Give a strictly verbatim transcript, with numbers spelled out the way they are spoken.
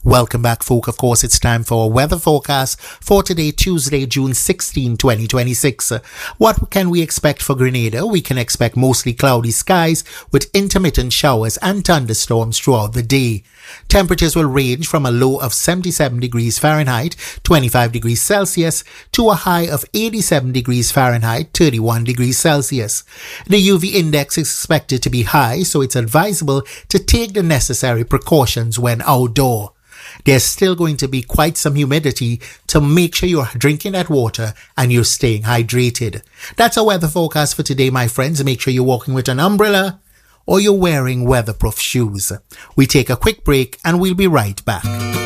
Welcome back, folk. Of course, it's time for our weather forecast for today, Tuesday, June sixteenth, twenty twenty-six. What can we expect for Grenada? We can expect mostly cloudy skies with intermittent showers and thunderstorms throughout the day. Temperatures will range from a low of seventy-seven degrees Fahrenheit, twenty-five degrees Celsius, to a high of eighty-seven degrees Fahrenheit, thirty-one degrees Celsius. The U V index is expected to be high, so it's advisable to take the necessary precautions when outdoor. There's still going to be quite some humidity, to make sure you're drinking that water and you're staying hydrated. That's our weather forecast for today, my friends. Make sure you're walking with an umbrella or you're wearing weatherproof shoes. We take a quick break and we'll be right back.